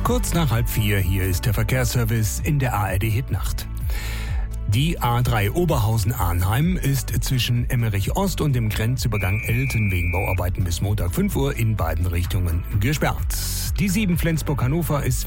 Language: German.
Kurz nach 3:30, hier ist der Verkehrsservice in der ARD-Hitnacht. Die A3 Oberhausen-Arnheim ist zwischen Emmerich Ost und dem Grenzübergang Elten wegen Bauarbeiten bis Montag 5 Uhr in beiden Richtungen gesperrt. Die 7 Flensburg-Hannover ist